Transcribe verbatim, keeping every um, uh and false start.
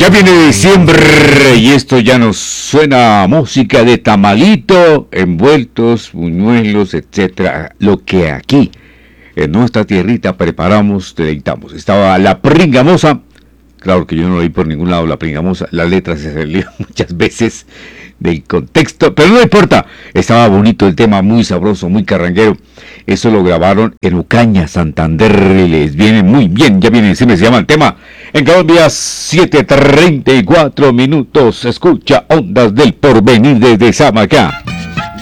Ya viene diciembre y esto ya nos suena a música de tamalito, envueltos, buñuelos, etcétera. Lo que aquí, en nuestra tierrita, preparamos, deleitamos. Estaba la pringamosa. Claro que yo no lo vi por ningún lado, la pringamosa. La letra se salió muchas veces del contexto, pero no importa. Estaba bonito el tema, muy sabroso, muy carranguero. Eso lo grabaron en Ucaña, Santander. Les viene muy bien, ya viene encima, se llama el tema. En Colombia, siete treinta y cuatro minutos. Escucha Ondas del Porvenir desde Samacá.